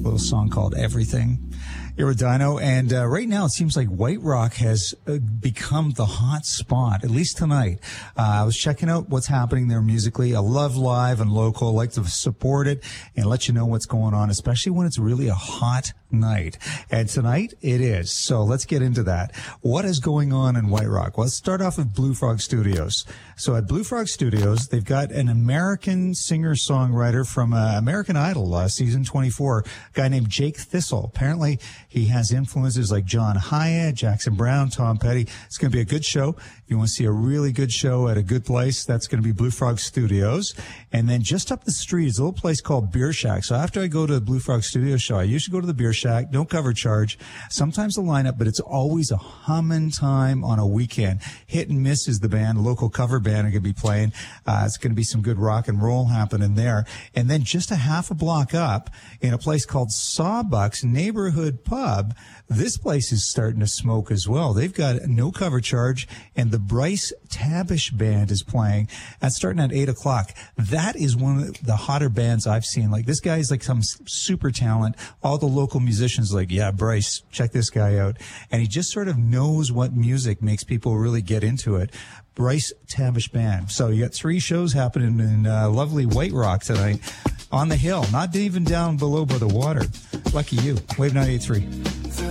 little song called Everything. You're with Dino, and right now it seems like White Rock has become the hot spot, at least tonight. I was checking out what's happening there musically. I love live and local. I like to support it and let you know what's going on, especially when it's really a hot night. And tonight it is. So let's get into that. What is going on in White Rock? Well, let's start off with Blue Frog Studios. So at Blue Frog Studios, they've got an American singer-songwriter from American Idol, season 24, a guy named Jake Thistle. Apparently, he has influences like John Hyatt, Jackson Brown, Tom Petty. It's going to be a good show. If you want to see a really good show at a good place, that's going to be Blue Frog Studios. And then just up the street is a little place called Beer Shack. So after I go to the Blue Frog Studios show, I usually go to the Beer Shack. Don't cover charge. Sometimes the lineup, but it's always a humming time on a weekend. Hit and Miss is the band, a local cover band are going to be playing. It's going to be some good rock and roll happening there. And then just a half a block up in a place called Sawbucks Neighborhood Pub, this place is starting to smoke as well. They've got no cover charge, and the Bryce Tabish Band is playing. That's starting at 8 o'clock. That is one of the hotter bands I've seen. Like, this guy is like some super talent. All the local musicians are like, yeah, Bryce, check this guy out. And he just sort of knows what music makes people really get into it. Bryce Tabish Band. So you got 3 shows happening in lovely White Rock tonight on the hill, not even down below by the water. Lucky you. Wave 98.3.